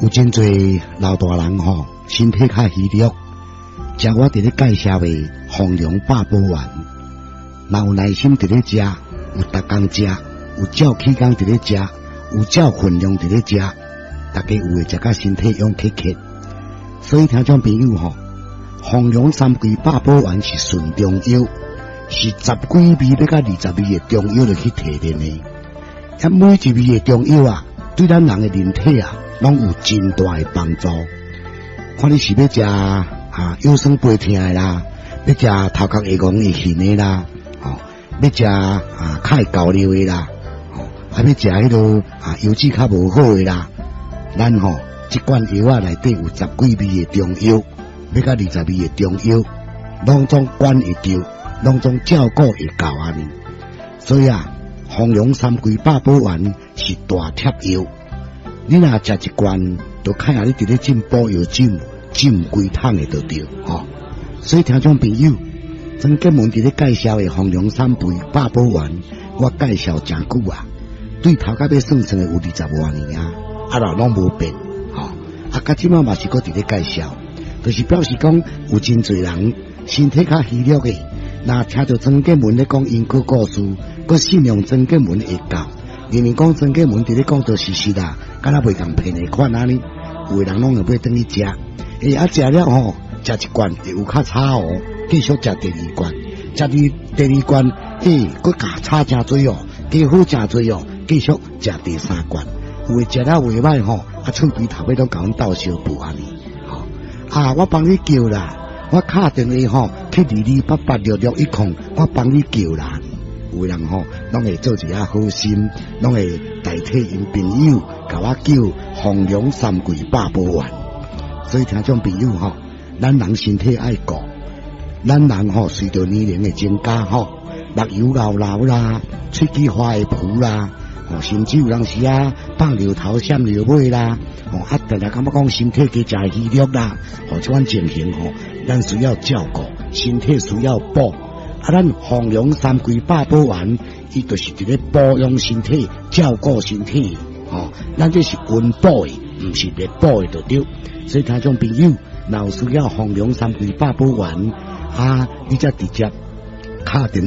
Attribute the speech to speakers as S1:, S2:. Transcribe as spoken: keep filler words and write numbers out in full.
S1: 有真侪老大人吼，身体较虚弱，食我伫咧介绍的丰隆百宝丸，若有耐心伫咧食，有逐工食，有照起工伫咧食，有照分量伫咧食，大家有会食甲身体勇克克。所以听众朋友吼，丰隆三桂百宝丸是纯中药，是十几味要甲二十味的中药就去提炼的。啊，每一味的中药啊，对咱人的人体啊，拢有真大的帮助。看你是要食啊腰酸背痛的啦，要食头壳会戆会晕的啦，哦，要食啊较会交流的啦，哦，还要食迄落啊油脂较无好的啦。咱吼一罐药啊内底有十几味的中药，要甲二十味的中药，拢总管会着，拢总照顾会到安尼。所以啊，丰隆三桂百宝丸是大贴药。你若食一罐，就看下你伫咧进补药酒，浸规桶的就对吼、哦。所以听众朋友，曾建文伫咧介绍的丰隆三桂百宝丸，我介绍真久啊，对头甲要算算的有二十多年啊，啊啦拢无变吼、哦。啊，甲即摆嘛是搁伫咧介绍，就是表示讲有真侪人身体较虚弱的，若听到曾建文咧讲因果故事，搁信用曾建文会教。明明讲曾建文伫咧讲做事实啦，敢若袂共骗的款安尼，有的人拢会等去食，诶啊食了吼，食一罐会有较差哦，继续食第二罐，食第第二罐，诶，搁加差真多哦，加好真多哦，继续食第三罐，有的食了袂歹吼，啊厝边头尾拢甲阮斗相补安尼，吼、哦、啊我帮你叫啦，我敲电话吼，去二二八八六六一空，我帮你叫啦。有的人吼，拢会做一下好心，拢会代替因朋友，甲我叫丰隆三桂百宝丸。所以听众朋友吼，咱人身体爱顾，咱人吼随着年龄的增加吼，目睭老老啦，喙齿花会浮啦，吼甚至有当时啊放尿头闪尿尾啦，吼啊定定感觉讲身体加食虚弱啦，吼这款情形吼，咱需要照顾，身体需要补。啊，咱丰隆三桂百宝丸，伊就是伫咧保养身体、照顾身体，吼、哦，咱这是温补的，毋是热补的，就对。所以听众朋友，若有需要丰隆三桂百宝丸，啊，你则直接敲电